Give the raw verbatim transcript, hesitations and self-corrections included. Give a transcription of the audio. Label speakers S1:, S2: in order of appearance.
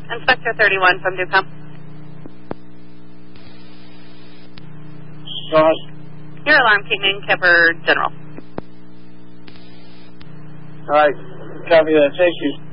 S1: Inspector thirty-one from Ducomp.
S2: Go ahead.
S1: Your alarm came in, Kemper General.
S2: All right. Copy that. Thank you.